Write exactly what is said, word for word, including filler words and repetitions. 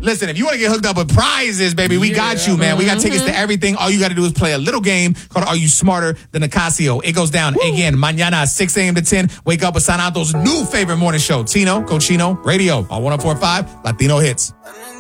Listen, if you want to get hooked up with prizes, baby, we yeah. got you, man. We got tickets to everything. All you got to do is play a little game called Are You Smarter Than a Casio? It goes down Woo. again, mañana, six a.m. to ten. Wake up with Sanato's new favorite morning show, Tino, Cochino, Radio, on one oh four point five, Latino Hits.